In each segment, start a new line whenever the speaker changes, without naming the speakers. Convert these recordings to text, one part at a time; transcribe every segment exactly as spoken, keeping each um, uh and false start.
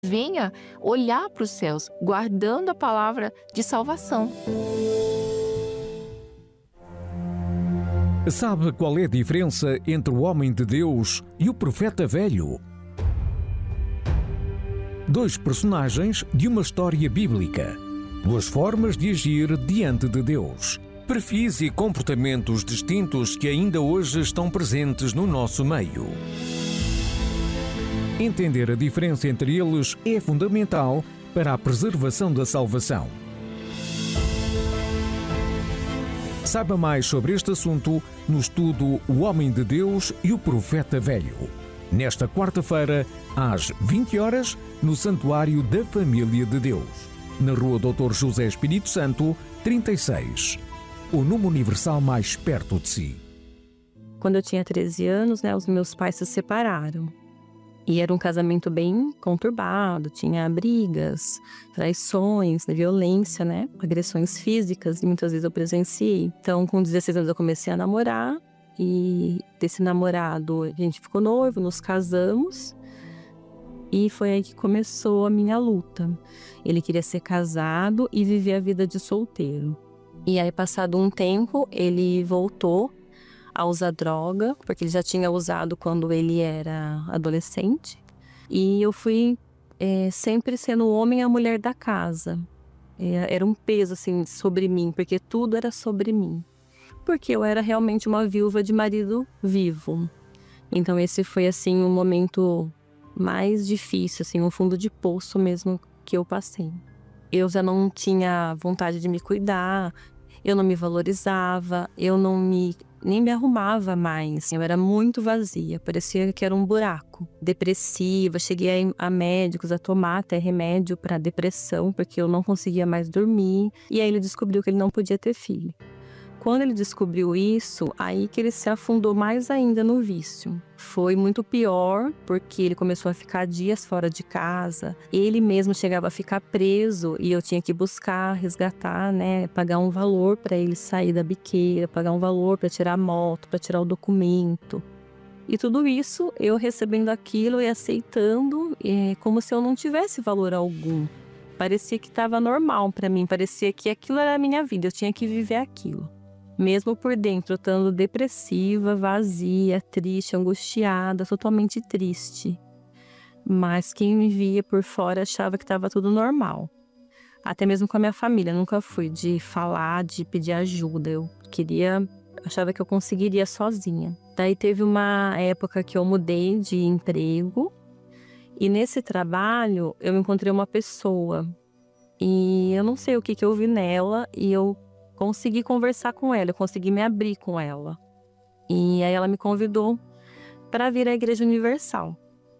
venha olhar para os céus, guardando a palavra de salvação.
Sabe qual é a diferença entre o homem de Deus e o profeta velho? Dois personagens de uma história bíblica. Duas formas de agir diante de Deus. Perfis e comportamentos distintos que ainda hoje estão presentes no nosso meio. Entender a diferença entre eles é fundamental para a preservação da salvação. Saiba mais sobre este assunto no estudo O Homem de Deus e o Profeta Velho. Nesta quarta-feira, às vinte horas, no Santuário da Família de Deus, na Rua doutor José Espírito Santo, trinta e seis. O número universal mais perto de si.
Quando eu tinha treze anos, né, os meus pais se separaram. E era um casamento bem conturbado, tinha brigas, traições, violência, né? Agressões físicas, e muitas vezes eu presenciei. Então, com dezesseis anos eu comecei a namorar, e desse namorado a gente ficou noivo, nos casamos, e foi aí que começou a minha luta. Ele queria ser casado e viver a vida de solteiro. E aí, passado um tempo, ele voltou a usar droga, porque ele já tinha usado quando ele era adolescente. E eu fui é, sempre sendo o homem e a mulher da casa. É, era um peso assim sobre mim, porque tudo era sobre mim. Porque eu era realmente uma viúva de marido vivo. Então esse foi assim um momento mais difícil, assim, um fundo de poço mesmo que eu passei. Eu já não tinha vontade de me cuidar, eu não me valorizava, eu não me nem me arrumava mais. Eu era muito vazia, parecia que era um buraco. Depressiva, cheguei a, a médicos a tomar até remédio para depressão, porque eu não conseguia mais dormir. E aí ele descobriu que ele não podia ter filho. Quando ele descobriu isso, aí que ele se afundou mais ainda no vício. Foi muito pior, porque ele começou a ficar dias fora de casa. Ele mesmo chegava a ficar preso e eu tinha que buscar, resgatar, né? Pagar um valor para ele sair da biqueira, pagar um valor para tirar a moto, para tirar o documento. E tudo isso, eu recebendo aquilo e aceitando, é, como se eu não tivesse valor algum. Parecia que estava normal para mim, parecia que aquilo era a minha vida, eu tinha que viver aquilo. Mesmo por dentro, eu estando depressiva, vazia, triste, angustiada, totalmente triste. Mas quem me via por fora achava que estava tudo normal. Até mesmo com a minha família, nunca fui de falar, de pedir ajuda. Eu queria, achava que eu conseguiria sozinha. Daí teve uma época que eu mudei de emprego. E nesse trabalho, eu encontrei uma pessoa. E eu não sei o que, que eu vi nela, e eu consegui conversar com ela, eu consegui me abrir com ela. E aí ela me convidou para vir à Igreja Universal.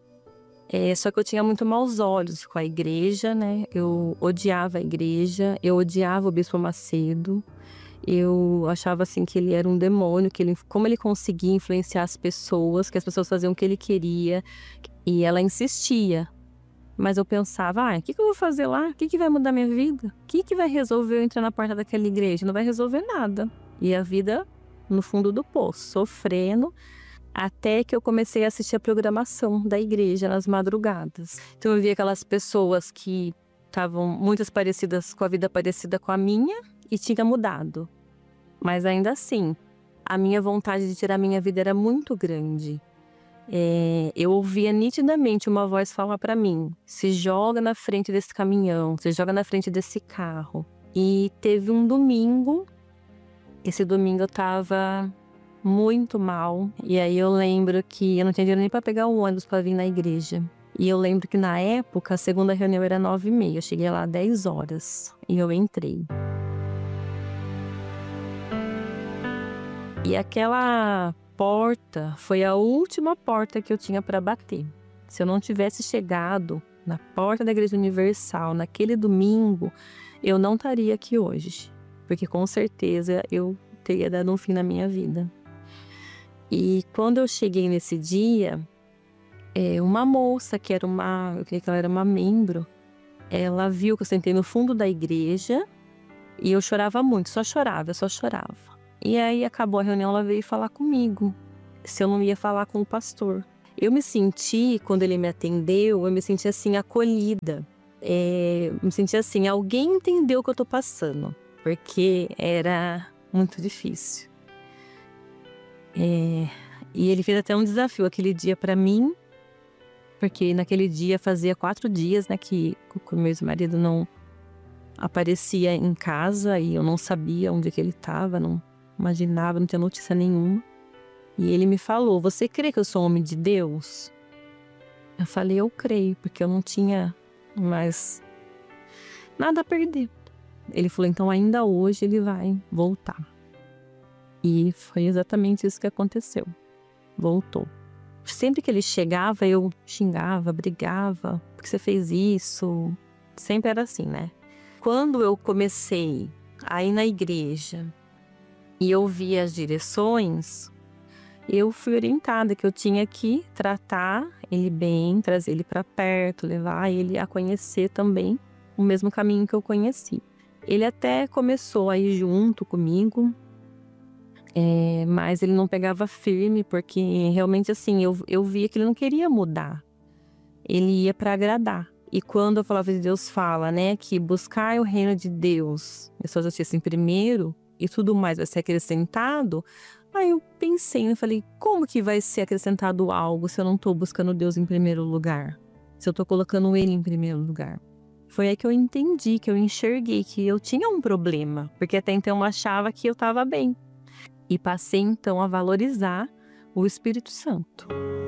É, só que eu tinha muito maus olhos com a igreja, né? Eu odiava a igreja, eu odiava o Bispo Macedo. Eu achava assim que ele era um demônio, que ele, como ele conseguia influenciar as pessoas, que as pessoas faziam o que ele queria. E ela insistia. Mas eu pensava, ah, o que, que eu vou fazer lá? O que, que vai mudar minha vida? O que, que vai resolver eu entrar na porta daquela igreja? Não vai resolver nada. E a vida no fundo do poço, sofrendo, até que eu comecei a assistir a programação da igreja nas madrugadas. Então eu via aquelas pessoas que estavam muitas parecidas com a vida parecida com a minha e tinha mudado. Mas ainda assim, a minha vontade de tirar a minha vida era muito grande. É, eu ouvia nitidamente uma voz falar para mim: se joga na frente desse caminhão, se joga na frente desse carro. E teve um domingo, esse domingo eu tava muito mal, e aí eu lembro que eu não tinha dinheiro nem para pegar o ônibus para vir na igreja. E eu lembro que na época a segunda reunião era nove e meia, eu cheguei lá às dez horas e eu entrei. E aquela porta foi a última porta que eu tinha para bater. Se eu não tivesse chegado na porta da Igreja Universal naquele domingo, eu não estaria aqui hoje, porque com certeza eu teria dado um fim na minha vida. E quando eu cheguei nesse dia, é, uma moça que era uma, eu creio que ela era uma membro, ela viu que eu sentei no fundo da igreja e eu chorava muito, só chorava, eu só chorava. E aí acabou a reunião, ela veio falar comigo, se eu não ia falar com o pastor. Eu me senti, quando ele me atendeu, eu me senti assim, acolhida. É, me senti assim, alguém entendeu o que eu tô passando, porque era muito difícil. É, e ele fez até um desafio aquele dia pra mim, porque naquele dia fazia quatro dias, né, que o meu ex-marido não aparecia em casa e eu não sabia onde que ele estava, não imaginava, não tinha notícia nenhuma. E ele me falou: "Você crê que eu sou homem de Deus?" Eu falei: "Eu creio", porque eu não tinha mais nada a perder. Ele falou: "Então ainda hoje ele vai voltar." E foi exatamente isso que aconteceu. Voltou. Sempre que ele chegava, eu xingava, brigava: "Por que você fez isso?" Sempre era assim, né? Quando eu comecei a ir na igreja e eu vi as direções, eu fui orientada que eu tinha que tratar ele bem, trazer ele para perto, levar ele a conhecer também o mesmo caminho que eu conheci. Ele até começou a ir junto comigo, é, mas ele não pegava firme, porque realmente assim, eu, eu via que ele não queria mudar. Ele ia para agradar. E quando a palavra de Deus fala, né, que buscar o reino de Deus, a sua justiça em primeiro, e tudo mais vai ser acrescentado, aí eu pensei, eu falei: como que vai ser acrescentado algo se eu não estou buscando Deus em primeiro lugar? Se eu estou colocando Ele em primeiro lugar? Foi aí que eu entendi, que eu enxerguei que eu tinha um problema, porque até então eu achava que eu estava bem. E passei então a valorizar o Espírito Santo.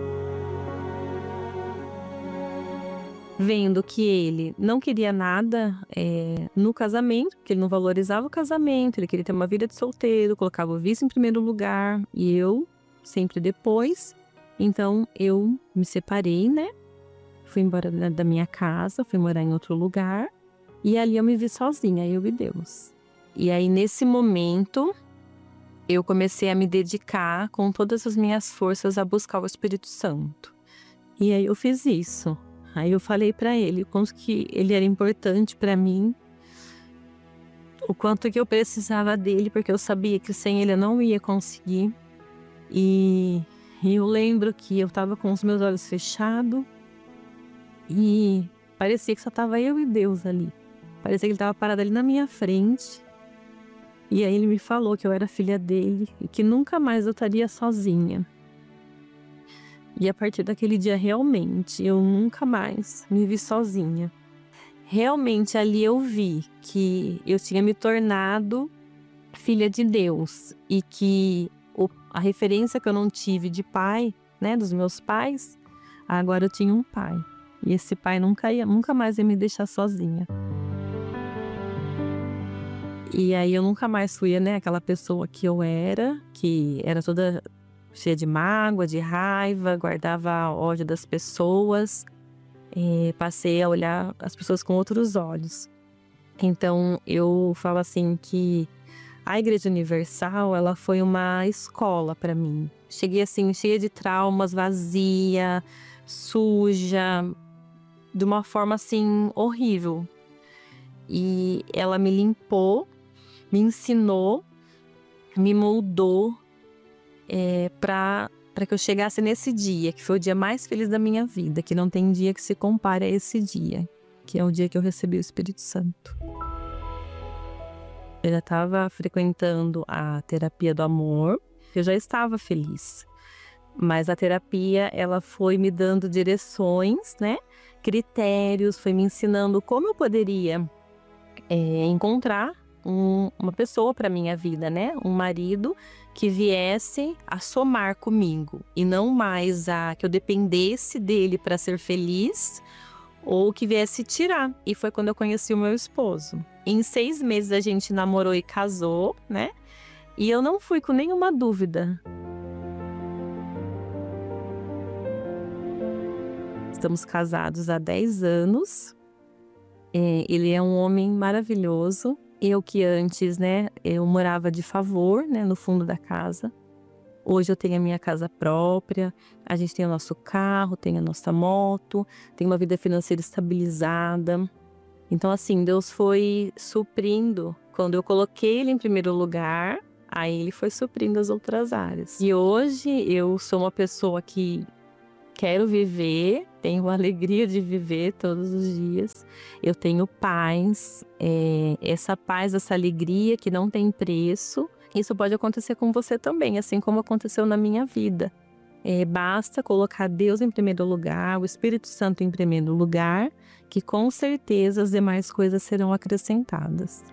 Vendo que ele não queria nada é, no casamento, que ele não valorizava o casamento, ele queria ter uma vida de solteiro, colocava o vício em primeiro lugar e eu sempre depois. Então eu me separei, né? Fui embora da minha casa, fui morar em outro lugar e ali eu me vi sozinha, eu e Deus. E aí nesse momento eu comecei a me dedicar com todas as minhas forças a buscar o Espírito Santo. E aí eu fiz isso. Aí eu falei pra ele o quanto que ele era importante pra mim, o quanto que eu precisava dele, porque eu sabia que sem ele eu não ia conseguir. E, e eu lembro que eu tava com os meus olhos fechados e parecia que só tava eu e Deus ali. Parecia que ele tava parado ali na minha frente. E aí ele me falou que eu era filha dele e que nunca mais eu estaria sozinha. E a partir daquele dia, realmente, eu nunca mais me vi sozinha. Realmente, ali eu vi que eu tinha me tornado filha de Deus. E que o, a referência que eu não tive de pai, né, dos meus pais, agora eu tinha um pai. E esse pai nunca, ia, nunca mais ia me deixar sozinha. E aí eu nunca mais fui, né, aquela pessoa que eu era, que era toda cheia de mágoa, de raiva, guardava ódio das pessoas. É, passei a olhar as pessoas com outros olhos. Então eu falo assim que a Igreja Universal, ela foi uma escola para mim. Cheguei assim, cheia de traumas, vazia, suja, de uma forma assim horrível. E ela me limpou, me ensinou, me moldou é, para para que eu chegasse nesse dia, que foi o dia mais feliz da minha vida, que não tem dia que se compare a esse dia, que é o dia que eu recebi o Espírito Santo. Eu já estava frequentando a terapia do amor, eu já estava feliz, mas a terapia, ela foi me dando direções, né, critérios, foi me ensinando como eu poderia é, encontrar um, uma pessoa para minha vida, né, um marido que viesse a somar comigo e não mais a que eu dependesse dele para ser feliz ou que viesse tirar. E foi quando eu conheci o meu esposo. Em seis meses a gente namorou e casou, né? E eu não fui com nenhuma dúvida. Estamos casados há dez anos. É, ele é um homem maravilhoso. Eu que antes, né, eu morava de favor, né, no fundo da casa. Hoje eu tenho a minha casa própria, a gente tem o nosso carro, tem a nossa moto, tem uma vida financeira estabilizada. Então assim, Deus foi suprindo. Quando eu coloquei Ele em primeiro lugar, aí Ele foi suprindo as outras áreas. E hoje eu sou uma pessoa que quero viver, tenho a alegria de viver todos os dias. Eu tenho paz, é, essa paz, essa alegria que não tem preço. Isso pode acontecer com você também, assim como aconteceu na minha vida. É, basta colocar Deus em primeiro lugar, o Espírito Santo em primeiro lugar, que com certeza as demais coisas serão acrescentadas.